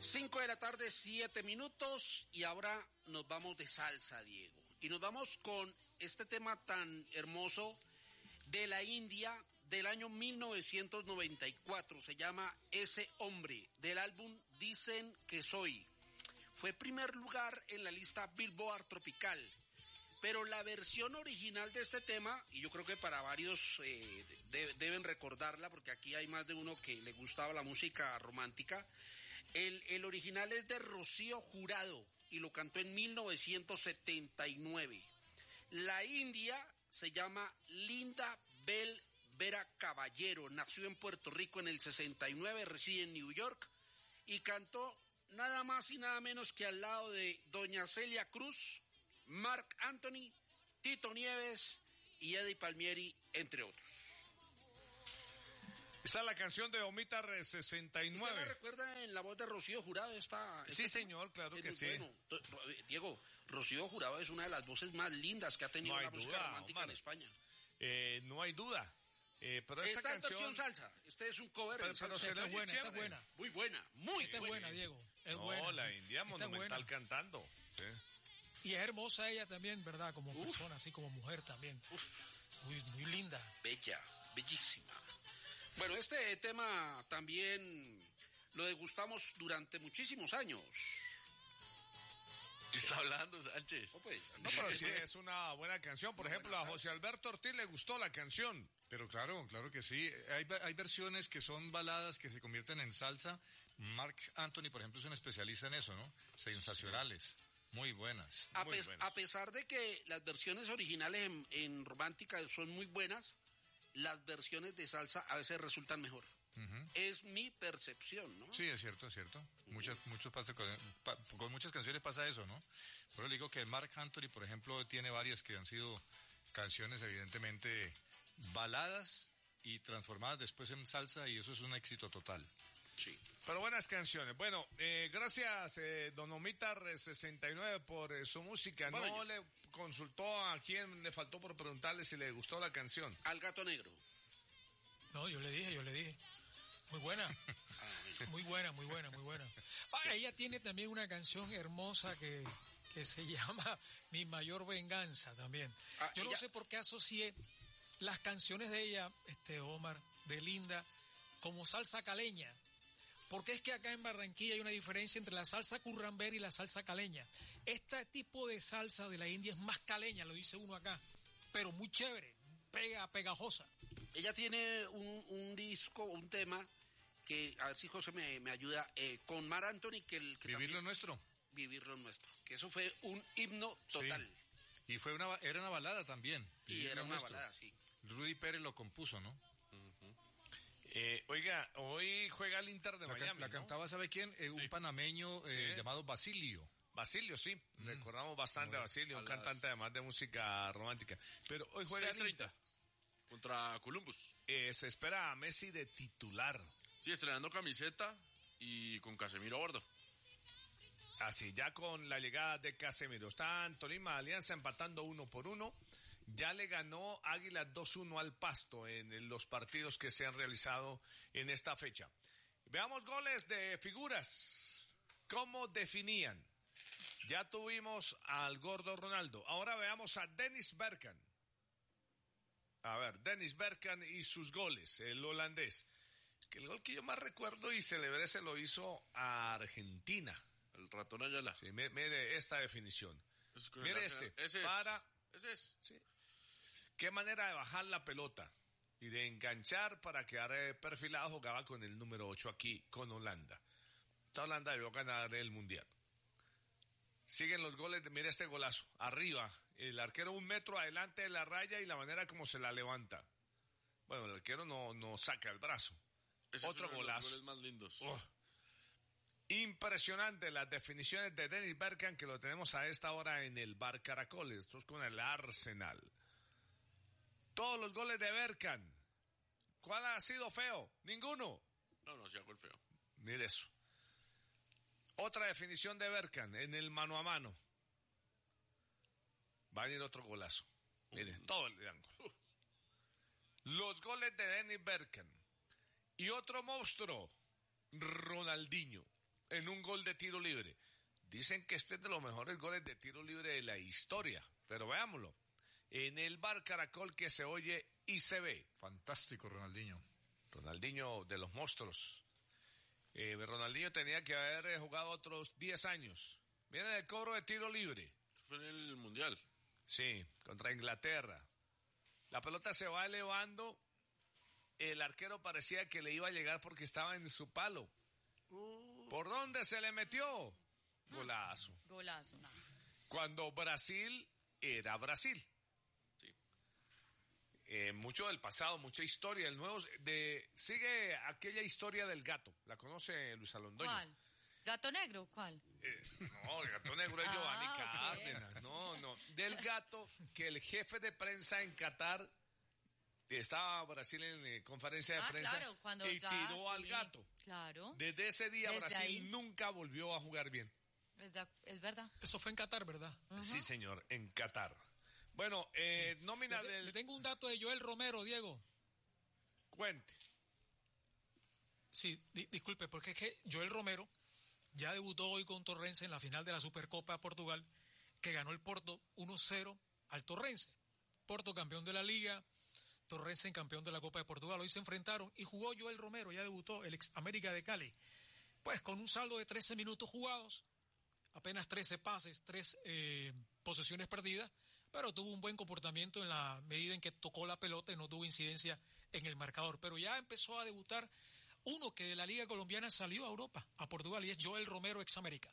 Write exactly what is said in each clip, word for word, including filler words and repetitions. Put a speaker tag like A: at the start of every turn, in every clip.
A: Cinco de la tarde, siete minutos, y ahora nos vamos de salsa, Diego. Y nos vamos con este tema tan hermoso de la India del año mil novecientos noventa y cuatro. Se llama Ese Hombre, del álbum Dicen que Soy. Fue primer lugar en la lista Billboard Tropical. Pero la versión original de este tema, y yo creo que para varios eh, de, deben recordarla, porque aquí hay más de uno que le gustaba la música romántica, el, el original es de Rocío Jurado y lo cantó en mil novecientos setenta y nueve. La india se llama Linda Bell Vera Caballero, nació en Puerto Rico en el sesenta y nueve, reside en New York y cantó nada más y nada menos que al lado de doña Celia Cruz, Marc Anthony, Tito Nieves y Eddie Palmieri, entre otros.
B: Esa es la canción de Omita sesenta y nueve.
A: ¿Usted la recuerda en la voz de Rocío Jurado? Esta,
B: sí, señor, claro que sí.
A: Bueno. Diego, Rocío Jurado es una de las voces más lindas que ha tenido
B: no
A: la música
B: duda,
A: romántica
B: Omar.
A: En España.
B: Eh, no hay duda. Eh, pero esta,
A: esta
B: canción...
A: versión salsa, este es un cover
B: pero,
A: en salsa.
B: Pero
C: Está buena, está buena.
A: Muy buena, muy
C: esta
A: buena.
C: es buena, Diego. Es
B: no,
C: buena.
B: la
C: sí.
B: India
C: Está
B: monumental
C: buena.
B: cantando. Sí.
C: Y es hermosa ella también, ¿verdad? Como
A: Uf.
C: persona, así como mujer también.
A: Uf.
C: Muy, muy linda.
A: Bella, bellísima. Bueno, este tema también lo degustamos durante muchísimos años.
D: ¿Qué está hablando, Sánchez?
A: Oh, pues,
B: No, pero sí es una buena canción. Por
A: Muy
B: ejemplo,
A: buena
B: a José Alberto Ortiz le gustó la canción.
E: Pero claro, claro que sí. Hay, hay versiones que son baladas que se convierten en salsa. Marc Anthony, por ejemplo, es un especialista en eso, ¿no? Sensacionales. Muy buenas.
A: A,
E: muy
A: pes-
E: buenas.
A: a pesar de que las versiones originales en, en romántica son muy buenas, las versiones de salsa a veces resultan mejor.
E: Uh-huh.
A: Es mi percepción, ¿no?
E: Sí, es cierto, es cierto. Muchas, muchos pasa con, pa, con muchas canciones pasa eso, ¿no? Pero le digo que Marc Anthony, por ejemplo, tiene varias que han sido canciones evidentemente baladas y transformadas después en salsa, y eso es un éxito total.
A: Sí.
B: Pero buenas canciones. Bueno, eh, gracias, eh, don Omita sesenta y nueve, por eh, su música.
A: Bueno,
B: no
A: yo-
B: le consultó a quién le faltó por preguntarle si le gustó la canción.
A: Al Gato Negro.
C: No, yo le dije, yo le dije. Muy buena. Muy buena, muy buena, muy buena. Ah, ella tiene también una canción hermosa que, que se llama Mi Mayor Venganza también.
A: Ah,
C: Yo no
A: ella-
C: sé por qué asocié las canciones de ella, este Omar, de Linda, como salsa caleña. Porque es que acá en Barranquilla hay una diferencia entre la salsa currambera y la salsa caleña. Este tipo de salsa de la India es más caleña, lo dice uno acá, pero muy chévere, pega, pegajosa.
A: Ella tiene un, un disco, un tema que, a ver si José me, me ayuda, eh, con Mar Anthony, que el que
E: Vivir lo
A: también-
E: nuestro.
A: Vivir lo nuestro. Que eso fue un himno total.
E: Sí. Y fue una, era una balada también.
A: Y
E: Vivir
A: era
E: lo
A: una
E: nuestro.
A: balada, sí.
E: Rudy Pérez lo compuso, ¿no?
B: Eh, oiga, hoy juega el Inter de
E: La, ca-
B: Miami,
E: la
B: ¿no?
E: cantaba, ¿sabe quién? Eh, un panameño eh,
B: Sí.
E: llamado Basilio.
B: Basilio, sí. Mm. Recordamos bastante a Basilio, un
D: A las-
B: cantante además de música romántica. Pero hoy juega el
D: seis treinta
B: Inter.
D: contra Columbus.
B: Eh, se espera a Messi de titular.
D: Sí, estrenando camiseta y con Casemiro a bordo.
B: Así, ya con la llegada de Casemiro. Están Tolima Alianza empatando uno por uno. Ya le ganó Águila dos uno al Pasto en los partidos que se han realizado en esta fecha. Veamos goles de figuras. ¿Cómo definían? Ya tuvimos al gordo Ronaldo. Ahora veamos a Dennis Bergkamp. A ver, Dennis Bergkamp y sus goles, el holandés. Que el gol que yo más recuerdo y celebré se lo hizo a Argentina.
D: El ratón Ayala.
B: Sí, mire, mire esta definición.
D: Es con
B: Mire
D: el
B: este.
D: Arsenal. Ese es.
B: Para.
D: Ese es.
B: Sí. Qué manera de bajar la pelota y de enganchar para quedar eh, perfilado. Jugaba con el número ocho aquí con Holanda. Esta Holanda debió ganar el mundial. Siguen los goles. De, mire este golazo. Arriba. El arquero un metro adelante de la raya y la manera como se la levanta. Bueno, el arquero no, no saca el brazo.
D: Ese
B: Otro
D: es uno
B: golazo.
D: De los goles más lindos.
B: Oh. Impresionante las definiciones de Dennis Bergkamp, que lo tenemos a esta hora en el Bar Caracoles. Esto es con el Arsenal. Todos los goles de Bergkamp. ¿Cuál ha sido feo? Ninguno.
D: No, no, sí hago el feo.
B: Mire eso. Otra definición de Bergkamp en el mano a mano. Va a venir otro golazo. Mire,
D: Uh.
B: todo el ángulo. Uh. Los goles de Dennis Bergkamp. Y otro monstruo, Ronaldinho. en un gol de tiro libre. Dicen que este es de los mejores goles de tiro libre de la historia, pero veámoslo. En el bar Caracol que se oye y se ve.
E: Fantástico, Ronaldinho.
B: Ronaldinho de los monstruos. Eh, Ronaldinho tenía que haber jugado otros diez años. Viene el cobro de tiro libre.
D: Fue en el Mundial.
B: Sí, contra Inglaterra. La pelota se va elevando. El arquero parecía que le iba a llegar porque estaba en su palo. ¿Por dónde se le metió? Golazo.
F: Golazo, no.
B: Cuando Brasil era Brasil.
D: Sí.
B: Eh, mucho del pasado, mucha historia. El nuevo de sigue aquella historia del gato. ¿La conoce Luis Alondoño?
F: ¿Cuál? ¿Gato negro? ¿Cuál?
B: Eh, no, el gato negro es
F: Ah,
B: Giovanni
F: ok.
B: Cárdenas. No, no. Del gato que el jefe de prensa en Qatar estaba Brasil en eh, conferencia de
F: Ah,
B: prensa
F: claro, cuando
B: y
F: ya,
B: tiró
F: sí,
B: al gato.
F: Claro.
B: Desde ese día
F: Desde
B: Brasil
F: ahí.
B: nunca volvió a jugar bien.
F: Es, da- es verdad.
C: Eso fue en Qatar, ¿verdad?
B: Sí, señor, en Qatar. Bueno, eh, nómina
C: Le,
B: del...
C: le tengo un dato de Joel Romero, Diego.
B: Cuente.
C: Sí, di- disculpe, porque es que Joel Romero ya debutó hoy con Torrense en la final de la Supercopa de Portugal, que ganó el Porto uno cero al Torrense. Porto campeón de la Liga, Torrense en campeón de la Copa de Portugal. Hoy se enfrentaron y jugó Joel Romero, ya debutó, el ex América de Cali. Pues con un saldo de trece minutos jugados, apenas trece pases, tres eh, posesiones perdidas, pero tuvo un buen comportamiento en la medida en que tocó la pelota y no tuvo incidencia en el marcador. Pero ya empezó a debutar uno que de la Liga Colombiana salió a Europa, a Portugal, y es Joel Romero, ex América.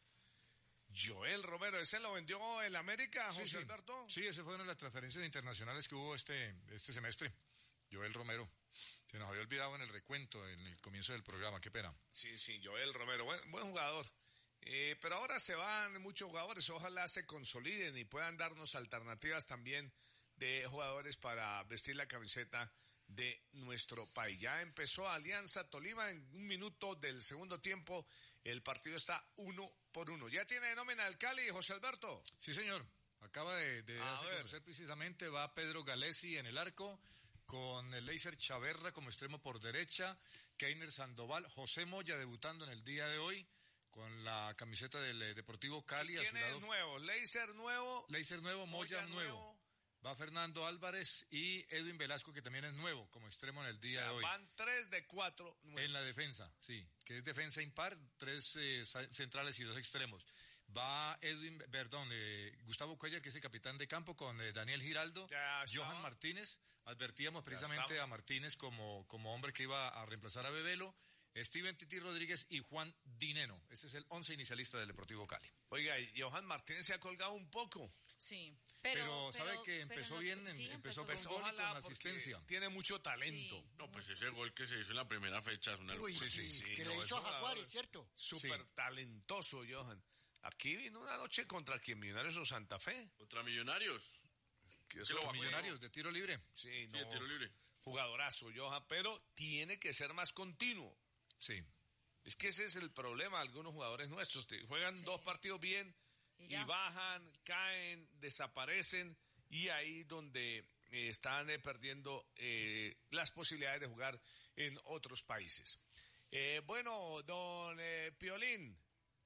B: Joel Romero, ¿ese lo vendió el América, José
E: Sí, sí.
B: Alberto?
E: Sí, ese fue una de las transferencias internacionales que hubo este, este semestre. Joel Romero. Se nos había olvidado en el recuento, en el comienzo del programa, qué pena.
B: Sí, sí, Joel Romero, buen, buen jugador. Eh, pero ahora se van muchos jugadores, ojalá se consoliden y puedan darnos alternativas también de jugadores para vestir la camiseta de nuestro país. Ya empezó Alianza Tolima en un minuto del segundo tiempo, el partido está uno por uno. ¿Ya tiene nómina el Cali, José Alberto?
E: Sí, señor. Acaba de, de
B: A
E: darse a
B: ver.
E: conocer precisamente, va Pedro Galesi en el arco, con el Leiser Chaverra como extremo por derecha, Keiner Sandoval, José Moya debutando en el día de hoy con la camiseta del eh, Deportivo Cali.
B: ¿Quién
E: a su lado,
B: es nuevo? ¿Leiser nuevo?
E: Leiser nuevo, Moya,
B: Moya
E: nuevo.
B: nuevo.
E: Va Fernando Álvarez y Edwin Velasco, que también es nuevo como extremo en el día
B: O sea,
E: de hoy.
B: van tres de cuatro nuevos.
E: En la defensa, sí, que es defensa impar, tres eh, sa- centrales y dos extremos. Va Edwin, perdón, eh, Gustavo Cuellar, que es el capitán de campo, con eh, Daniel Giraldo,
B: Ya está.
E: Johan Martínez. Advertíamos precisamente
B: estamos.
E: a Martínez como, como hombre que iba a reemplazar a Bebelo, Steven Titi Rodríguez y Juan Dineno. Ese es el once inicialista del Deportivo Cali.
B: Oiga, y Johan Martínez se ha colgado un poco.
F: Sí.
E: Pero,
F: Pero,
E: sabe
F: pero-
E: que
F: pero
E: empezó
F: no-
E: bien,
F: sí,
E: em-
F: empezó
E: empezó
F: bien.
E: con gol y con
B: Ojalá, porque
E: asistencia.
B: tiene mucho talento.
F: Sí.
D: No, pues ese gol que se hizo en la primera fecha es una
G: Uy,
D: locura.
G: sí,
B: sí,
G: que
B: no,
G: le
B: es
G: hizo a
B: un jugador.
G: Jaguares, ¿cierto?
B: Súper
E: Sí.
B: talentoso, Johan. Aquí vino una noche contra quien Millonarios o Santa Fe.
D: Contra Millonarios.
B: Que
D: Sí,
B: eso
D: lo
B: fue-
D: bajó.
E: Millonarios de tiro libre.
B: Sí,
D: Sí,
B: no,
D: de tiro libre.
B: jugadorazo, Johan, pero tiene que ser más continuo.
E: Sí.
B: Es que ese es el problema, algunos jugadores nuestros te- juegan
F: Sí.
B: dos partidos bien
F: Y
B: y,
F: ya.
B: bajan, caen, desaparecen y ahí donde eh, están eh, perdiendo eh, las posibilidades de jugar en otros países. Eh, bueno, don eh, Piolín,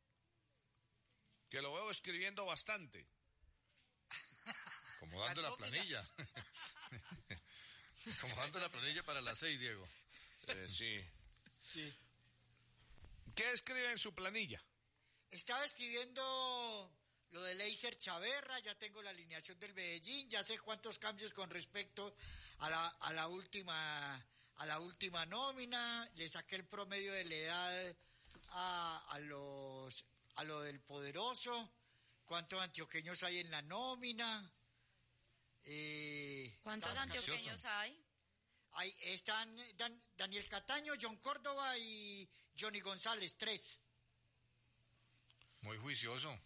B: que lo veo escribiendo bastante.
E: Acomodando la
G: Las
E: planilla. Acomodando la planilla para las seis, Diego.
B: Eh, sí.
G: Sí.
B: ¿Qué escribe en su planilla?
G: Estaba escribiendo lo de Leiser Chaverra, ya tengo la alineación del Medellín, ya sé cuántos cambios con respecto a la, a la última a la última nómina, le saqué el promedio de la edad a, a los a lo del Poderoso, cuántos antioqueños hay en la nómina. Eh,
F: ¿Cuántos
G: estaba-
F: antioqueños hay?
G: Ahí están Dan- Daniel Cataño, John Córdoba y Johnny González, tres.
E: Muy juicioso.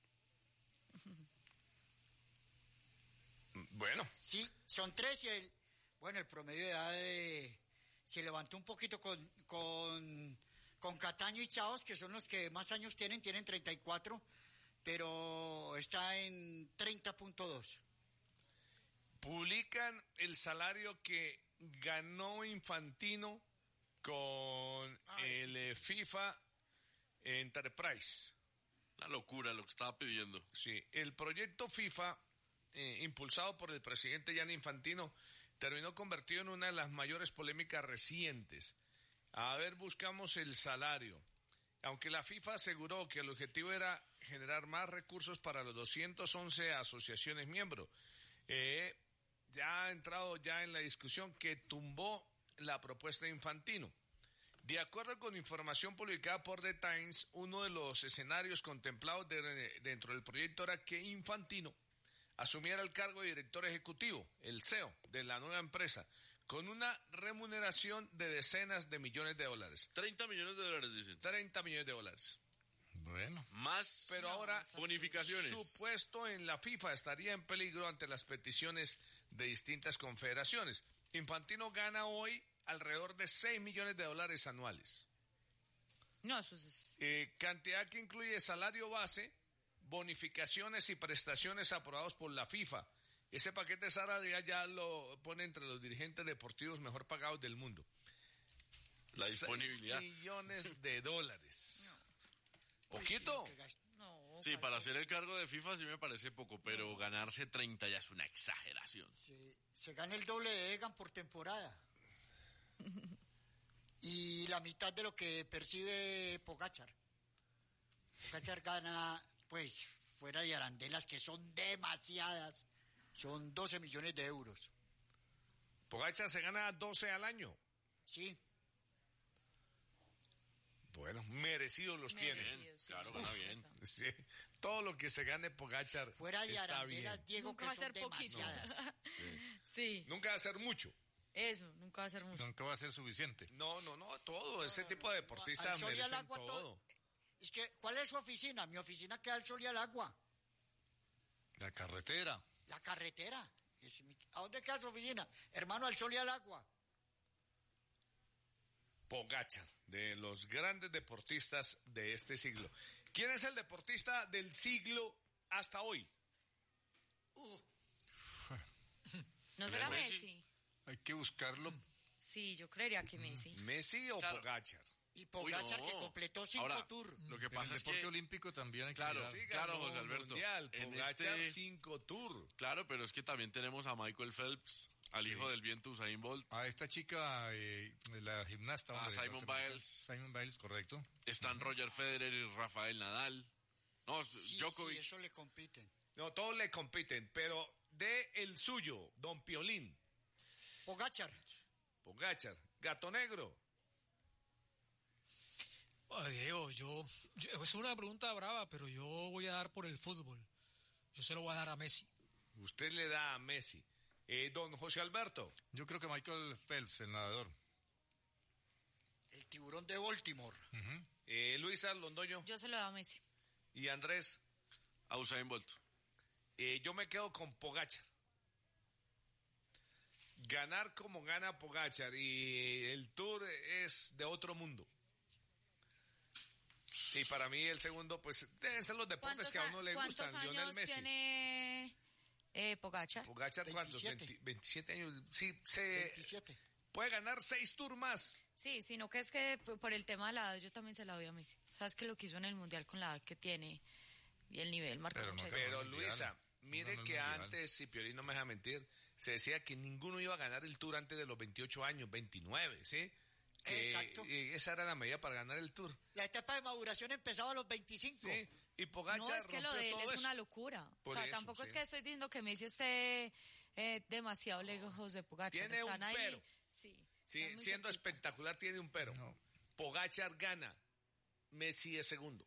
B: Bueno,
G: Sí, son tres y el, bueno, el promedio de edad de- se levantó un poquito con, con, con Cataño y Chaos, que son los que más años tienen, tienen treinta y cuatro, pero está en treinta punto dos.
B: publican el salario que ganó Infantino con
G: Ay.
B: el eh, FIFA Enterprise.
D: Una locura lo que estaba pidiendo.
B: Sí, el proyecto FIFA, eh, impulsado por el presidente Gianni Infantino, terminó convertido en una de las mayores polémicas recientes. A ver, buscamos el salario. Aunque la FIFA aseguró que el objetivo era generar más recursos para los doscientas once asociaciones miembros, eh, ya ha entrado ya en la discusión que tumbó la propuesta de Infantino. De acuerdo con información publicada por The Times, uno de los escenarios contemplados de, dentro del proyecto era que Infantino asumiera el cargo de director ejecutivo, el C E O, de la nueva empresa, con una remuneración de decenas de millones de dólares.
D: treinta millones de dólares, dicen.
B: treinta millones de dólares.
E: Bueno.
D: Más
B: Pero
F: No,
B: ahora
D: bonificaciones.
B: su puesto en la FIFA estaría en peligro ante las peticiones de distintas confederaciones. Infantino gana hoy alrededor de seis millones de dólares anuales.
F: No, eso es...
B: Eh, cantidad que incluye salario base, bonificaciones y prestaciones aprobados por la FIFA. Ese paquete salarial ya lo pone entre los dirigentes deportivos mejor pagados del mundo.
D: La disponibilidad.
B: seis millones de dólares. ¿Poquito?
F: No,
D: Sí,
F: ¿cuál
D: para
F: es?
D: hacer el cargo de FIFA sí me parece poco, pero ganarse treinta ya es una exageración.
G: Se, se gana el doble de Egan por temporada. Y la mitad de lo que percibe Pogacar. Pogacar gana, pues, fuera de arandelas, que son demasiadas, son doce millones de euros.
B: Pogacar se gana doce al año.
G: Sí,
B: Bueno, merecidos los tiene.
F: Merecido, sí,
D: claro,
F: sí,
D: gana
F: sí,
D: bien.
F: está.
B: Sí, todo lo que se gane Pogachar
G: fuera de
B: está
G: arandelas,
B: bien.
G: Diego,
F: Nunca
G: que
F: va a
G: son
F: ser poquito.
G: demasiadas.
F: Sí,
B: Nunca va a ser mucho.
F: eso, nunca va a ser mucho.
E: Nunca va a ser suficiente.
B: No, no, no, todo. Ese tipo de
G: Al
B: deportistas
G: sol y al
B: merecen
G: agua
B: todo.
G: todo. Es que, ¿cuál es su oficina? Mi oficina queda al sol y al agua.
E: La carretera.
G: La carretera. Es mi- ¿A dónde queda su oficina? Hermano, al sol y al agua.
B: Pogacar, de los grandes deportistas de este siglo. ¿Quién es el deportista del siglo hasta hoy?
G: Uh,
F: ¿No será
D: Messi.
F: Messi?
E: Hay que buscarlo.
F: Sí, yo creería que Messi.
B: ¿Messi o
D: Claro.
B: Pogacar?
G: y Pogacar,
D: no.
G: que completó cinco
D: Ahora,
G: tours.
D: Lo que
E: En el
D: pasa es
E: deporte
D: que...
E: olímpico también hay que
D: Claro,
E: mirar.
B: Sí,
D: claro,
B: ganó
D: José Alberto.
B: Mundial,
D: En
B: Pogacar
D: este-
B: cinco tours.
D: Claro, pero es que también tenemos a Michael Phelps, al
E: Sí.
D: hijo del viento Usain Bolt.
E: A esta chica, eh, la gimnasta.
D: A
E: hombre,
D: Simon
E: norteamericana.
D: Biles.
E: Simon Biles, correcto.
D: Están Roger Federer y Rafael Nadal. No,
G: Sí,
D: Djokovic.
G: sí, eso le compiten.
B: No, todos le compiten, pero de el suyo, Don Piolín,
G: Pogacar.
B: Pogacar, Gato Negro.
C: Ay, Diego, yo, yo- es una pregunta brava, pero yo voy a dar por el fútbol. Yo se lo voy a dar a Messi.
B: Usted le da a Messi. Eh, don José Alberto,
E: Yo creo que Michael Phelps, el nadador.
G: El tiburón de Baltimore.
E: Ujú.
B: eh, Luisa Londoño
F: Yo se lo doy a Messi.
B: y Andrés.
D: A Usain Bolt.
B: Eh, yo me quedo con Pogacar. Ganar como gana Pogacar y el Tour es de otro mundo. Y para mí el segundo, pues, deben ser los deportes que a uno le
F: cuántos
B: gustan. Lionel
F: años
B: Messi.
F: tiene eh, Pogacar?
B: Pogacar, ¿cuántos?
G: veintisiete.
B: veinte, veintisiete años. Sí, se
G: veintisiete.
B: puede ganar seis Tours más.
F: Sí, sino que es que p- por el tema de la edad yo también se la doy a Messi. Sabes que lo que hizo en el Mundial con la edad que tiene y el nivel marca
E: Pero
F: mucha
E: no,
F: diferencia.
B: Pero
E: mundial.
B: Luisa, mire
E: No, no,
B: que
E: mundial.
B: antes, si Piolín no me deja mentir, se decía que ninguno iba a ganar el Tour antes de los veintiocho años, veintinueve, ¿sí? Que
G: Exacto.
B: eh, esa era la medida para ganar el Tour.
G: La etapa de maduración empezaba a los veinticinco.
B: Sí, y Pogacar
F: No, es que lo
B: rompió
F: de él
B: todo
F: es
B: eso.
F: una locura.
B: Por
F: o sea,
B: eso,
F: tampoco es
B: sí.
F: que estoy diciendo que Messi esté eh, demasiado lejos de Pogacar.
B: Tiene un
F: Están ahí.
B: pero.
F: Sí.
B: Sí,
F: están muy
B: siendo
F: cerquita.
B: espectacular tiene un pero. Pogacar gana, Messi es segundo.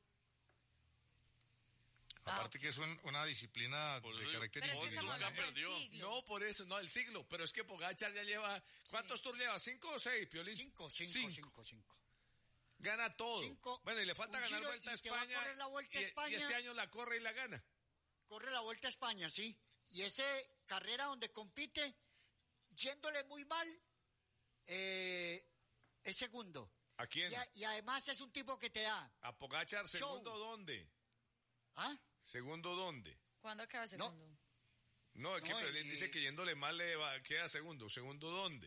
F: Ah,
E: Aparte que es un- una disciplina
D: Por
E: de
D: eso digo,
E: carácter
F: Pero es que
D: Bolt
F: estamos
D: nunca
F: hablando del
D: perdió.
F: siglo.
B: No, por eso, no, el siglo, pero es que Pogacar ya lleva, ¿cuántos tours lleva? ¿Cinco o seis, Piolín?
G: Cinco, cinco,
B: Cinco.
G: cinco, cinco.
B: Gana todo.
G: Cinco,
B: Bueno, y le falta
G: un
B: ganar
G: giro
B: Vuelta a
G: y te va a
B: España.
G: correr la Vuelta a
B: y- y,
G: España.
B: este año la corre y la gana.
G: Corre la Vuelta a España, sí. Y ese carrera donde compite, yéndole muy mal, eh, es segundo.
B: ¿A quién?
G: Y, a- y además es un tipo que te da.
B: A Pogacar,
G: Show.
B: ¿segundo dónde?
G: ¿Ah?
B: ¿Segundo dónde?
F: ¿Cuándo queda segundo?
B: No, es que
G: No,
B: Piolín
G: y-
B: dice que yéndole mal le va, queda segundo. ¿Segundo dónde?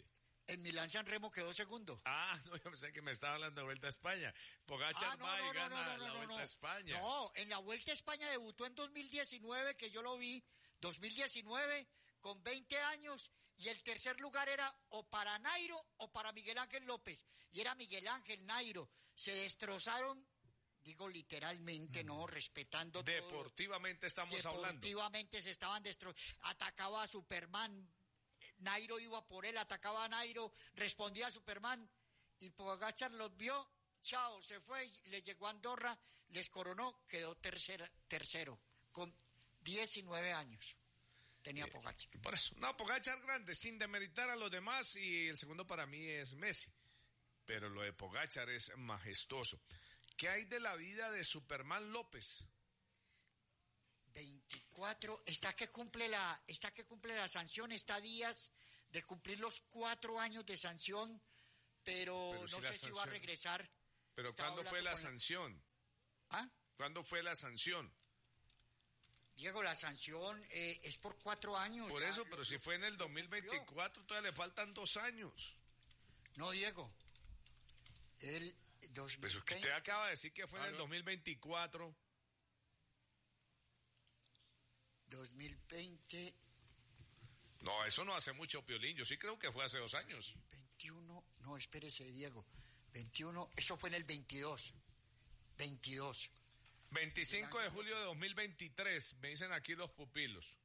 G: En Milán San Remo quedó segundo.
B: Ah, no, yo pensé que me estaba hablando de Vuelta a España. Pogacar
G: Ah, no,
B: va y
G: no, no,
B: gana
G: no, no,
B: la
G: no,
B: Vuelta
G: no.
B: a España.
G: No, en la Vuelta a España debutó en dos mil diecinueve, que yo lo vi, dos mil diecinueve, con veinte años, y el tercer lugar era o para Nairo o para Miguel Ángel López, y era Miguel Ángel, Nairo. Se destrozaron, digo literalmente, mm. no, respetando
B: Deportivamente
G: todo.
B: estamos
G: Deportivamente
B: hablando.
G: Deportivamente se estaban destrozando, atacaba a Superman, Nairo iba por él, atacaba a Nairo, respondía a Superman, y Pogacar los vio, chao, se fue, le llegó a Andorra, les coronó, quedó tercera, tercero, con diecinueve años tenía Pogacar.
B: Eh, por eso, no, Pogacar grande, sin demeritar a los demás, y el segundo para mí es Messi, pero lo de Pogacar es majestuoso. ¿Qué hay de la vida de Superman López?
G: veinticuatro, está que cumple la, está que cumple la sanción, está a días de cumplir los cuatro años de sanción, pero, pero si no sé sanción, si va a regresar.
B: ¿Pero
G: Estaba
B: cuándo fue la
G: con...
B: sanción?
G: ¿Ah?
B: ¿Cuándo fue la sanción?
G: Diego, la sanción eh, es por cuatro años.
B: Por eso, pero lo, si fue en el dos mil veinticuatro, todavía le faltan dos años.
G: No, Diego. El dos mil veinte...
B: Pues que usted acaba de decir que fue ah, en el dos mil veinticuatro.
G: dos mil veinte.
B: No, eso no hace mucho, Piolín. Yo sí creo que fue hace dos años.
G: veintiuno, no, espérese, Diego. veintiuno, eso fue en el veintidós. veintidós.
B: veinticinco de julio de dos mil veintitrés, me dicen aquí los pupilos.